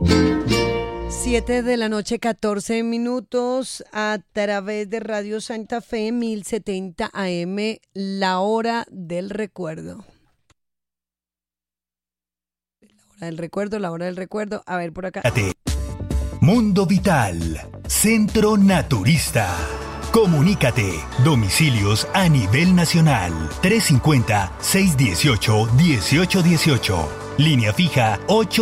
7:14 p.m. a través de Radio Santa Fe 1070 AM, la hora del recuerdo. La hora del recuerdo. A ver, por acá. Mundo Vital, Centro Naturista. Comunícate. Domicilios a nivel nacional. 350-618-1818. Línea fija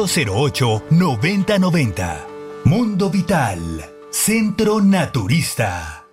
808-9090. Mundo Vital, Centro Naturista.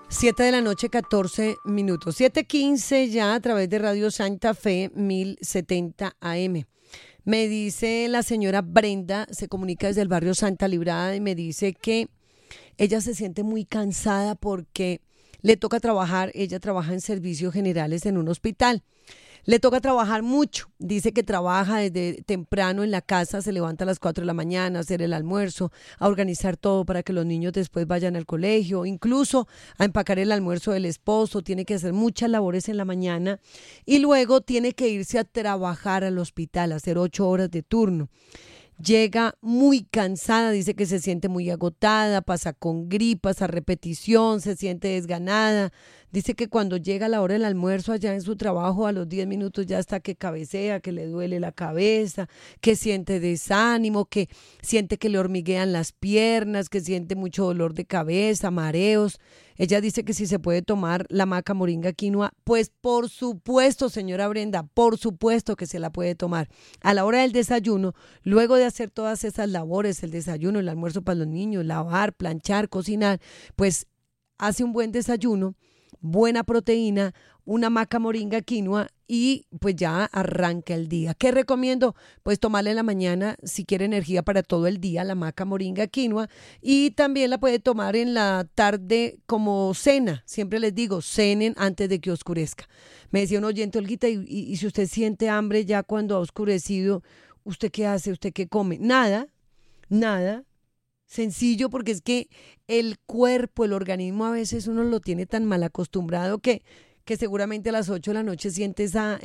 7:14 p.m. 7:15 ya a través de Radio Santa Fe 1070 AM. Me dice la señora Brenda, se comunica desde el barrio Santa Librada y me dice que ella se siente muy cansada porque le toca trabajar, ella trabaja en servicios generales en un hospital. Le toca trabajar mucho, dice que trabaja desde temprano en la casa, se levanta a las 4 de la mañana a hacer el almuerzo, a organizar todo para que los niños después vayan al colegio, incluso a empacar el almuerzo del esposo, tiene que hacer muchas labores en la mañana y luego tiene que irse a trabajar al hospital, a hacer 8 horas de turno. Llega muy cansada, dice que se siente muy agotada, pasa con gripas a repetición, se siente desganada. Dice que cuando llega la hora del almuerzo allá en su trabajo, a los 10 minutos ya está que cabecea, que le duele la cabeza, que siente desánimo, que siente que le hormiguean las piernas, que siente mucho dolor de cabeza, mareos. Ella dice que si se puede tomar la maca moringa quinoa, pues por supuesto, señora Brenda, por supuesto que se la puede tomar. A la hora del desayuno, luego de hacer todas esas labores, el desayuno, el almuerzo para los niños, lavar, planchar, cocinar, pues hace un buen desayuno, buena proteína, una maca moringa quinoa y pues ya arranca el día. ¿Qué recomiendo? Pues tomarla en la mañana si quiere energía para todo el día, la maca moringa quinoa, y también la puede tomar en la tarde como cena. Siempre les digo, cenen antes de que oscurezca. Me decía un oyente, Olguita, y si usted siente hambre ya cuando ha oscurecido, ¿usted qué hace? ¿Usted qué come? Nada. Sencillo, porque es que el cuerpo, el organismo a veces uno lo tiene tan mal acostumbrado que seguramente a las 8 de la noche siente eso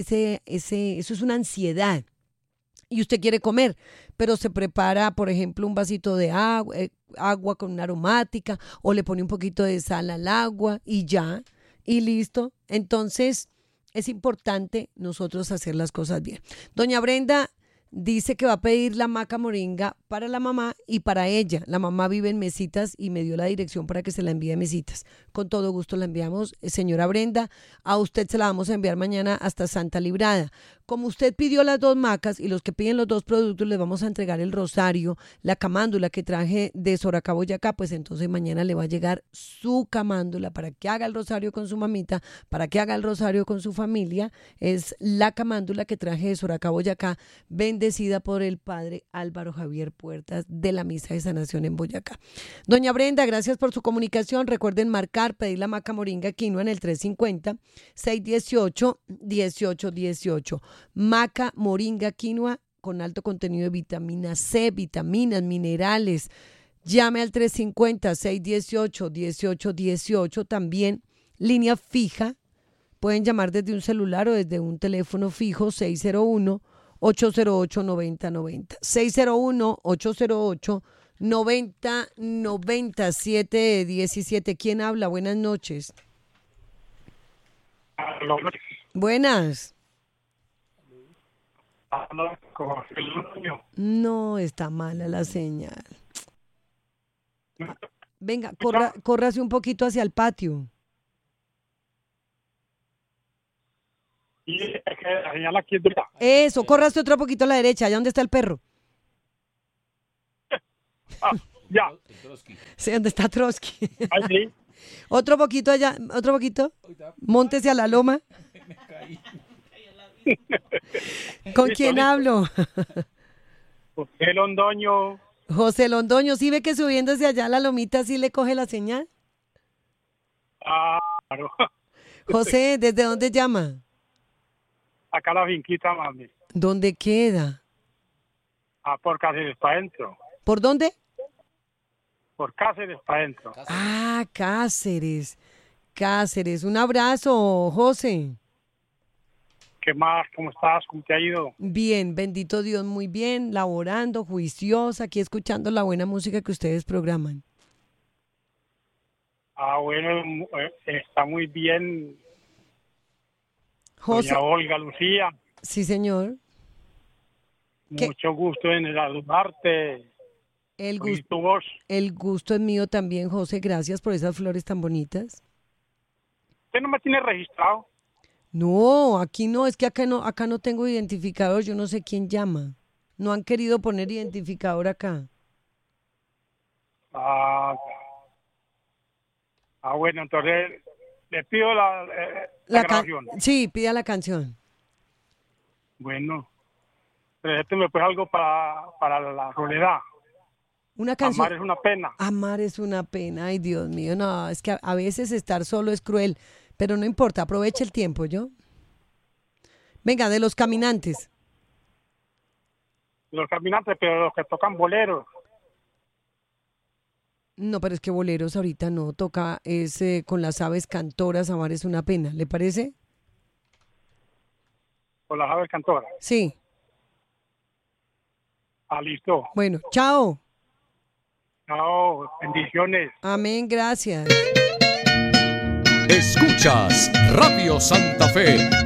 es una ansiedad. Y usted quiere comer, pero se prepara, por ejemplo, un vasito de agua con una aromática, o le pone un poquito de sal al agua y ya, y listo. Entonces, es importante nosotros hacer las cosas bien. Doña Brenda dice que va a pedir la maca moringa para la mamá y para ella. La mamá vive en Mesitas y me dio la dirección para que se la envíe a Mesitas. Con todo gusto la enviamos, señora Brenda. A usted se la vamos a enviar mañana hasta Santa Librada. Como usted pidió las 2 macas y los que piden los 2 productos les vamos a entregar el rosario, la camándula que traje de Soracá, Boyacá, pues entonces mañana le va a llegar su camándula para que haga el rosario con su mamita, para que haga el rosario con su familia. Es la camándula que traje de Soracá, Boyacá, bendecida por el padre Álvaro Javier Puertas de la Misa de Sanación en Boyacá. Doña Brenda, gracias por su comunicación. Recuerden marcar, pedir la maca moringa quinoa en el 350-618-1818. Maca moringa quinoa con alto contenido de vitamina C, vitaminas, minerales. Llame al 350-618-1818. También línea fija. Pueden llamar desde un celular o desde un teléfono fijo 601-808-9090. 601-808-9090. 717. ¿Quién habla? Buenas noches. Buenas. No, está mala la señal. Venga, córrase un poquito hacia el patio. Y es que la señal aquí es dura. Eso, córrase otro poquito a la derecha, allá donde está el perro. Ya. Sí, donde está Trotsky. Ahí sí. Otro poquito allá, otro poquito. Móntese a la loma. ¿Con quién hablo? José Londoño. José Londoño, ¿sí ve que subiéndose allá a la lomita sí le coge la señal? Claro. José, ¿desde dónde llama? Acá la finquita, mami. ¿Dónde queda? Por Cáceres para adentro. ¿Por dónde? Por Cáceres para adentro. Ah, Cáceres. Un abrazo, José. ¿Qué más? ¿Cómo estás? ¿Cómo te ha ido? Bien, bendito Dios, muy bien, laborando, juiciosa, aquí escuchando la buena música que ustedes programan. Bueno, está muy bien, José, doña Olga Lucía. sí señor, ¿qué? Mucho gusto en saludarte. El Oír gusto, tu voz. el gusto es mío también, José, gracias por esas flores tan bonitas. ¿Usted no me tiene registrado? No, aquí no, es que acá no tengo identificador, yo no sé quién llama. No han querido poner identificador acá. Ah, bueno, entonces le pido la grabación. Sí, pida la canción. Bueno, me pues algo para la soledad. Una canción. Amar es una pena. Amar es una pena, ay Dios mío, no, es que a veces estar solo es cruel, pero no importa, aproveche el tiempo, ¿yo? Venga, de Los Caminantes. Los caminantes, pero los que tocan boleros. No, pero es que boleros ahorita no toca, es con las aves cantoras, amar es una pena, ¿le parece? Con las aves cantoras. Sí, Listo. bueno, chao. Chao, bendiciones. Amén, gracias. Escuchas Radio Santa Fe